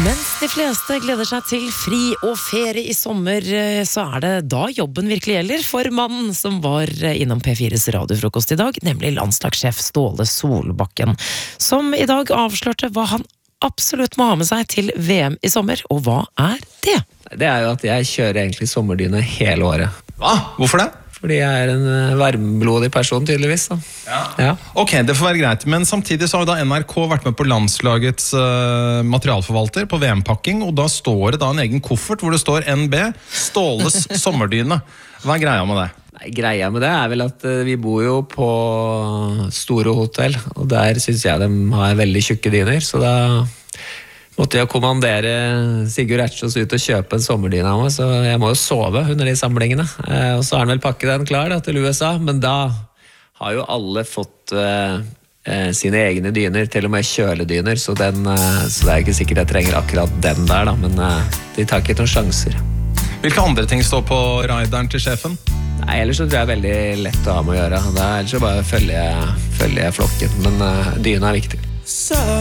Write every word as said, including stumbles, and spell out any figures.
Mens de fleste gleder seg til fri og ferie i sommer, så er det da jobben virkelig gjelder for mannen som var innom P fires radiofrokost i dag, nemlig landslagssjef Ståle Solbakken, som i dag avslørte hva han absolutt må ha med seg til V M i sommer. Og hva er det? Det er jo at jeg kjører egentlig sommerdyne hele året. Hva? Hvorfor det? Fordi jeg er en varmblodig person, tydeligvis. Da. Ja. Ja. Ok, det får være greit. Men samtidig så har jo da N R K vært med på landslagets uh, materialforvalter på V M-pakking, og da står det da en egen koffert hvor det står N B, Ståles sommerdyne. Hva er greia med det? Nei, greia med det er vel at uh, vi bor jo på store hotell, og der synes jeg de har veldig tjukke dyner, så da måtte jeg kommandere Sigurd Ertsjås ut og kjøpe en sommerdyne av meg, så jeg må jo sove under de samlingene. Eh, og så har han vel pakket den klar da, til U S A, men da har jo alle fått eh, sine egne dyner, til og med kjøledyner, så, den, eh, så det er ikke sikkert jeg trenger akkurat den der, da, men eh, de tar ikke noen sjanser. Hvilke andre ting står på rideren til sjefen? Nei, ellers så tror jeg det er veldig lett å ha med å gjøre. Da, ellers så bare følger jeg, følger jeg flokken, men eh, dyna er viktig. Så